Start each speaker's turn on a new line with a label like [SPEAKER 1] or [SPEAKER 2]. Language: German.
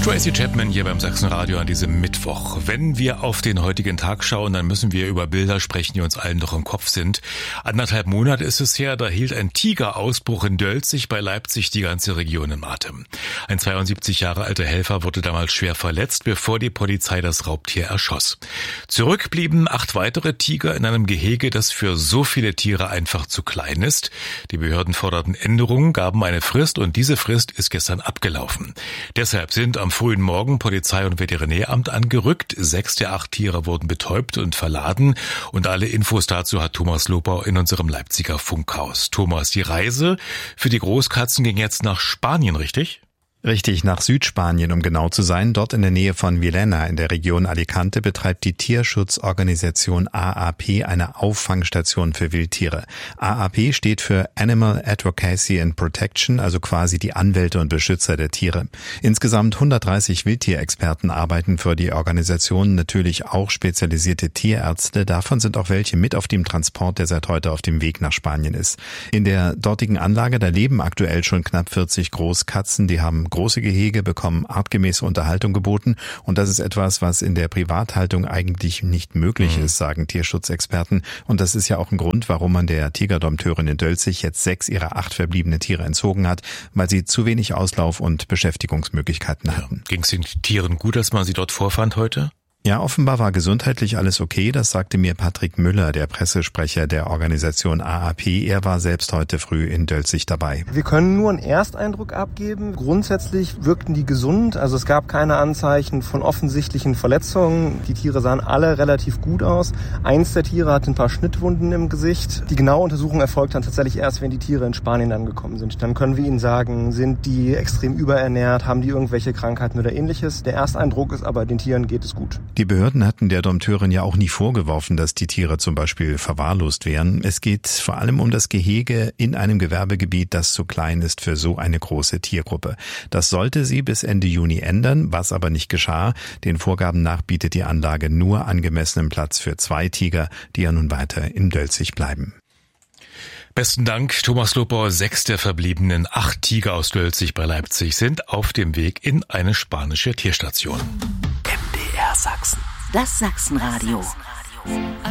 [SPEAKER 1] Tracy Chapman hier beim Sachsenradio an diesem Mittwoch. Wenn wir auf den heutigen Tag schauen, dann müssen wir über Bilder sprechen, die uns allen noch im Kopf sind. 1,5 Monate ist es her, da hielt ein Tigerausbruch in Dölzig bei Leipzig die ganze Region im Atem. Ein 72 Jahre alter Helfer wurde damals schwer verletzt, bevor die Polizei das Raubtier erschoss. Zurück blieben 8 weitere Tiger in einem Gehege, das für so viele Tiere einfach zu klein ist. Die Behörden forderten Änderungen, gaben eine Frist und diese Frist ist gestern abgelaufen. Deshalb sind am frühen Morgen Polizei und Veterinäramt angerückt. 6 der 8 Tiere wurden betäubt und verladen. Und alle Infos dazu hat Thomas Lopau in unserem Leipziger Funkhaus. Thomas, die Reise für die Großkatzen ging jetzt nach Spanien, richtig?
[SPEAKER 2] Richtig, nach Südspanien, um genau zu sein. Dort in der Nähe von Villena in der Region Alicante betreibt die Tierschutzorganisation AAP eine Auffangstation für Wildtiere. AAP steht für Animal Advocacy and Protection, also quasi die Anwälte und Beschützer der Tiere. Insgesamt 130 Wildtierexperten arbeiten für die Organisation, natürlich auch spezialisierte Tierärzte. Davon sind auch welche mit auf dem Transport, der seit heute auf dem Weg nach Spanien ist. In der dortigen Anlage, da leben aktuell schon knapp 40 Großkatzen, die haben große Gehege, bekommen artgemäße Unterhaltung geboten und das ist etwas, was in der Privathaltung eigentlich nicht möglich ist, sagen Tierschutzexperten. Und das ist ja auch ein Grund, warum man der Tigerdompteurin in Dölzig jetzt 6 ihrer 8 verbliebene Tiere entzogen hat, weil sie zu wenig Auslauf und Beschäftigungsmöglichkeiten hatten.
[SPEAKER 1] Ging es den Tieren gut, dass man sie dort vorfand heute?
[SPEAKER 2] Ja, offenbar war gesundheitlich alles okay, das sagte mir Patrick Müller, der Pressesprecher der Organisation AAP. Er war selbst heute früh in Dölzig dabei.
[SPEAKER 3] Wir können nur einen Ersteindruck abgeben. Grundsätzlich wirkten die gesund, also es gab keine Anzeichen von offensichtlichen Verletzungen. Die Tiere sahen alle relativ gut aus. Eins der Tiere hatte ein paar Schnittwunden im Gesicht. Die genaue Untersuchung erfolgt dann tatsächlich erst, wenn die Tiere in Spanien angekommen sind. Dann können wir ihnen sagen, sind die extrem überernährt, haben die irgendwelche Krankheiten oder ähnliches. Der Ersteindruck ist aber, den Tieren geht es gut.
[SPEAKER 2] Die Behörden hatten der Dompteurin ja auch nie vorgeworfen, dass die Tiere zum Beispiel verwahrlost wären. Es geht vor allem um das Gehege in einem Gewerbegebiet, das zu klein ist für so eine große Tiergruppe. Das sollte sie bis Ende Juni ändern, was aber nicht geschah. Den Vorgaben nach bietet die Anlage nur angemessenen Platz für 2 Tiger, die ja nun weiter in Dölzig bleiben.
[SPEAKER 1] Besten Dank, Thomas Lopau. 6 der verbliebenen 8 Tiger aus Dölzig bei Leipzig sind auf dem Weg in eine spanische Tierstation.
[SPEAKER 4] MDR Sachsen. Das Sachsenradio.